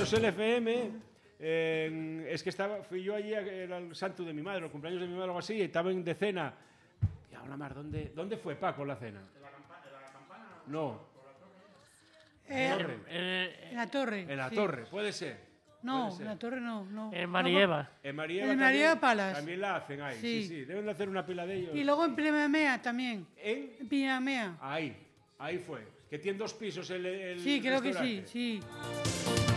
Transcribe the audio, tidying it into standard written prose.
cumpleaños el FM. Es que fui yo allí, era el santo de mi madre, los cumpleaños de mi madre o algo así, y estaba de cena. Y ahora más, ¿dónde fue Paco la cena? ¿En la campana? No. En la torre. En la torre, puede ser. No, en la torre no. En Marieva. En Marieva, En Marieva Palas. También la hacen ahí, sí. Deben de hacer una pila de ellos. Y luego en Pinamea también. ¿En? Pinamea. Ahí fue. Que tiene 2 pisos el Sí, creo que restaurante. sí.